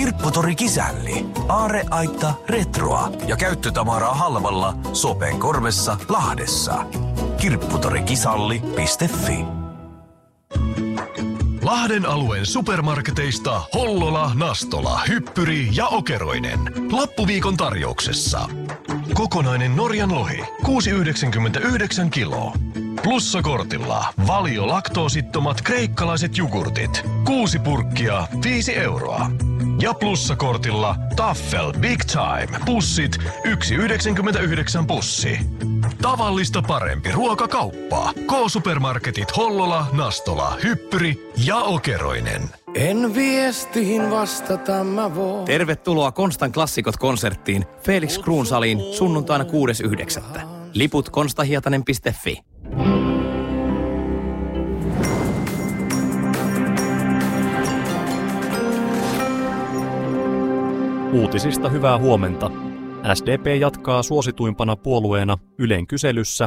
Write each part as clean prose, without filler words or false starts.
Kirpputori Kisälli. Aarreaitta retroa ja käyttötavaraa halvalla Sopen korvessa Lahdessa. Kirpputorikisalli.fi. Lahden alueen supermarketeista Hollola, Nastola, Hyppyri ja Okeroinen. Loppuviikon tarjouksessa. Kokonainen Norjan lohi, 6,99 kiloa. Plussakortilla Valio laktoosittomat kreikkalaiset jogurtit, 6 purkkia, 5 euroa. Ja plussakortilla Taffel Big Time pussit, 1,99 pussi. Tavallista parempi ruokakauppa. K-supermarketit Hollola, Nastola, Hyppyri ja Okeroinen. En viestiin vastata mä voin. Tervetuloa Konstan klassikot-konserttiin Felix Kruunsaliin sunnuntaina 6.9. Liput konstahietanen.fi. Uutisista hyvää huomenta. SDP jatkaa suosituimpana puolueena Ylen kyselyssä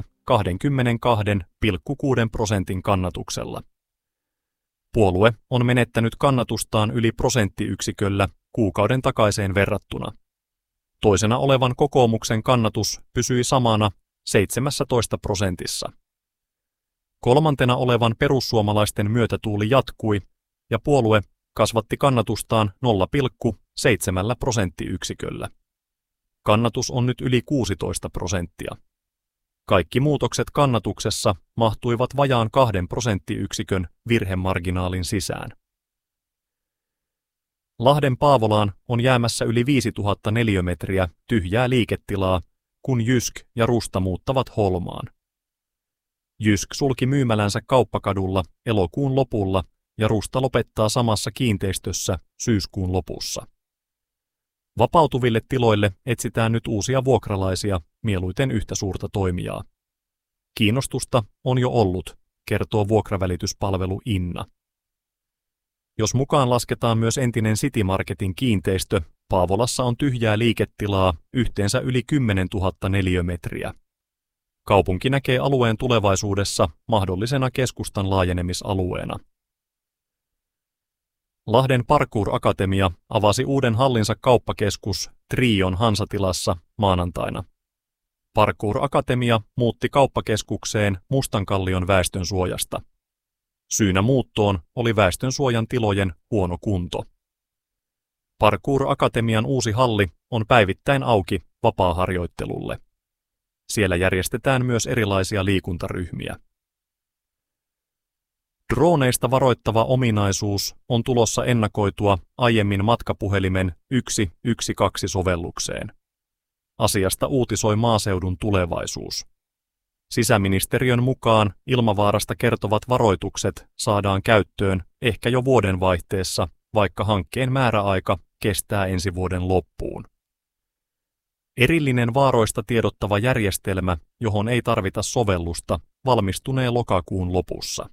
22,6% kannatuksella. Puolue on menettänyt kannatustaan yli prosenttiyksiköllä kuukauden takaiseen verrattuna. Toisena olevan kokoomuksen kannatus pysyi samana 17%. Kolmantena olevan perussuomalaisten myötätuuli jatkui ja puolue kasvatti kannatustaan 0,7 prosenttiyksiköllä. Kannatus on nyt yli 16%. Kaikki muutokset kannatuksessa mahtuivat vajaan 2 prosenttiyksikön virhemarginaalin sisään. Lahden Paavolaan on jäämässä yli 5000 neliömetriä tyhjää liiketilaa, kun Jysk ja Rusta muuttavat Holmaan. Jysk sulki myymälänsä Kauppakadulla elokuun lopulla ja Rusta lopettaa samassa kiinteistössä syyskuun lopussa. Vapautuville tiloille etsitään nyt uusia vuokralaisia, mieluiten yhtä suurta toimijaa. Kiinnostusta on jo ollut, kertoo vuokravälityspalvelu Inna. Jos mukaan lasketaan myös entinen City Marketin kiinteistö, Paavolassa on tyhjää liiketilaa yhteensä yli 10 000 neliömetriä. Kaupunki näkee alueen tulevaisuudessa mahdollisena keskustan laajenemisalueena. Lahden Parkour Akatemia avasi uuden hallinsa kauppakeskus Trion Hansatilassa maanantaina. Parkour Akatemia muutti kauppakeskukseen Mustankallion väestönsuojasta. Syynä muuttoon oli väestönsuojan tilojen huono kunto. Parkour Akatemian uusi halli on päivittäin auki vapaaharjoittelulle. Siellä järjestetään myös erilaisia liikuntaryhmiä. Droneista varoittava ominaisuus on tulossa ennakoitua aiemmin matkapuhelimen 112-sovellukseen. Asiasta uutisoi Maaseudun Tulevaisuus. Sisäministeriön mukaan ilmavaarasta kertovat varoitukset saadaan käyttöön ehkä jo vuodenvaihteessa, vaikka hankkeen määräaika kestää ensi vuoden loppuun. Erillinen vaaroista tiedottava järjestelmä, johon ei tarvita sovellusta, valmistunee lokakuun lopussa.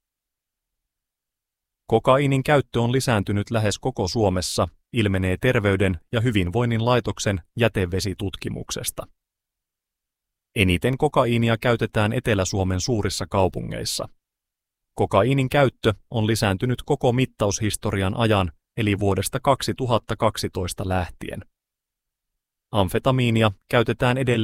Kokaiinin käyttö on lisääntynyt lähes koko Suomessa, ilmenee Terveyden ja hyvinvoinnin laitoksen jätevesitutkimuksesta. Eniten kokaiinia käytetään Etelä-Suomen suurissa kaupungeissa. Kokaiinin käyttö on lisääntynyt koko mittaushistorian ajan, eli vuodesta 2012 lähtien. Amfetamiinia käytetään edelleen